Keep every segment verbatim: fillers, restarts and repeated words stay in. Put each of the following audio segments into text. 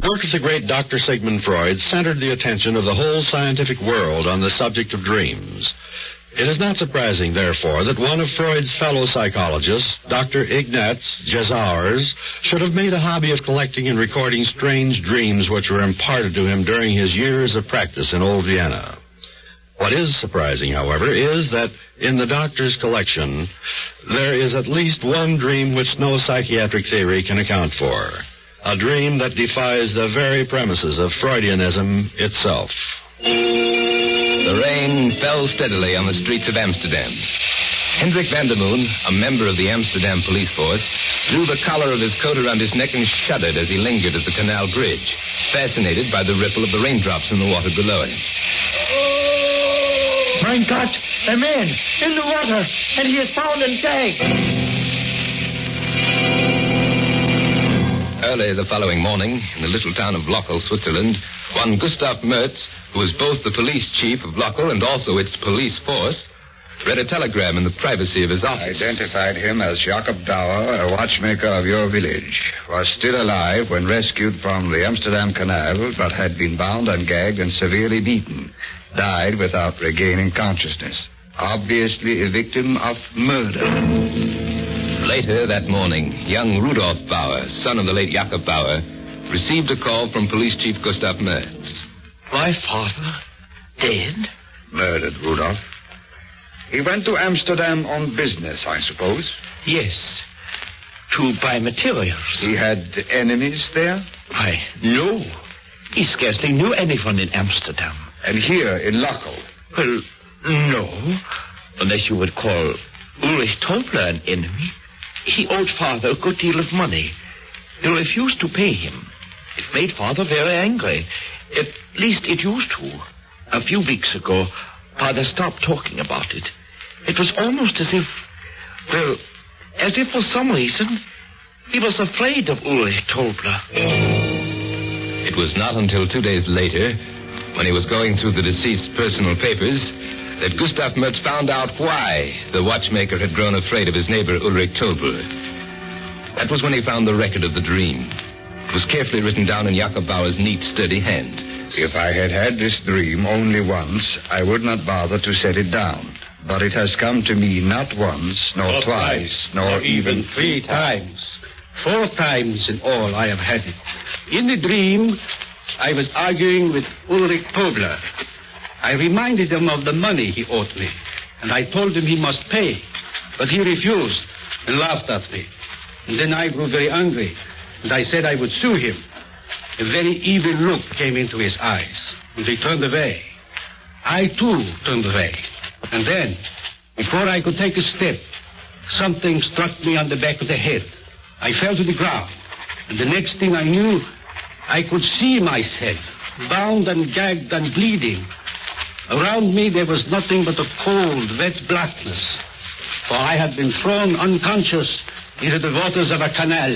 work of the great Doctor Sigmund Freud centered the attention of the whole scientific world on the subject of dreams. It is not surprising, therefore, that one of Freud's fellow psychologists, Doctor Ignaz Jesauers, should have made a hobby of collecting and recording strange dreams which were imparted to him during his years of practice in Old Vienna. What is surprising, however, is that in the doctor's collection, there is at least one dream which no psychiatric theory can account for. A dream that defies the very premises of Freudianism itself. The rain fell steadily on the streets of Amsterdam. Hendrik van der Moon, a member of the Amsterdam police force, drew the collar of his coat around his neck and shuddered as he lingered at the canal bridge, fascinated by the ripple of the raindrops in the water below him. Mein Gott, a man in the water, and he is bound and gagged. Early the following morning, in the little town of Lochel, Switzerland, one Gustav Mertz, who was both the police chief of Lochel and also its police force, read a telegram in the privacy of his office. Identified him as Jacob Dauer, a watchmaker of your village. Was still alive when rescued from the Amsterdam Canal, but had been bound and gagged and severely beaten. Died without regaining consciousness. Obviously a victim of murder. Later that morning, young Rudolf Bauer, son of the late Jacob Bauer, received a call from Police Chief Gustav Mertz. My father dead? Murdered, Rudolf. He went to Amsterdam on business, I suppose. Yes, to buy materials. He had enemies there? Why, no. He scarcely knew anyone in Amsterdam. And here in Lochel? Well, no. Unless you would call Ulrich Tobler an enemy. He owed father a good deal of money. He refused to pay him. It made father very angry. At least it used to. A few weeks ago, father stopped talking about it. It was almost as if, well, as if for some reason, he was afraid of Ulrich Tobler. It was not until two days later, when he was going through the deceased's personal papers, that Gustav Mertz found out why the watchmaker had grown afraid of his neighbor Ulrich Tobler. That was when he found the record of the dream. It was carefully written down in Jacob Bauer's neat, sturdy hand. If I had had this dream only once, I would not bother to set it down. But it has come to me not once, nor Not twice, twice, nor, nor even even three times. Four times in all I have had it. In the dream, I was arguing with Ulrich Tobler. I reminded him of the money he owed me, and I told him he must pay. But he refused and laughed at me. And then I grew very angry, and I said I would sue him. A very evil look came into his eyes, and he turned away. I, too, turned away. And then, before I could take a step, something struck me on the back of the head. I fell to the ground, and the next thing I knew, I could see myself, bound and gagged and bleeding. Around me there was nothing but a cold, wet blackness, for I had been thrown unconscious into the waters of a canal.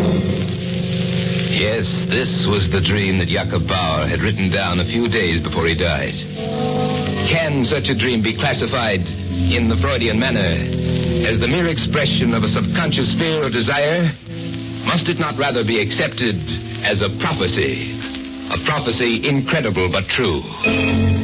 Yes, this was the dream that Jacob Bauer had written down a few days before he died. Can such a dream be classified in the Freudian manner as the mere expression of a subconscious fear or desire? Must it not rather be accepted as a prophecy? A prophecy incredible but true?